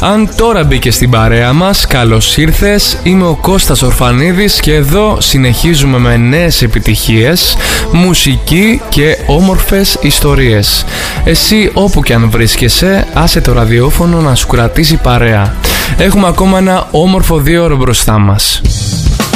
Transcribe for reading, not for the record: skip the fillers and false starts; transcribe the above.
Αν τώρα μπήκε στην παρέα μας, καλώς ήρθες. Είμαι ο Κώστας Ορφανίδης και εδώ συνεχίζουμε με νέες επιτυχίες, μουσική και όμορφες ιστορίες. Εσύ όπου και αν βρίσκεσαι, άσε το ραδιόφωνο να σου κρατήσει παρέα. Έχουμε ακόμα ένα όμορφο 2 ώρο μπροστά μας.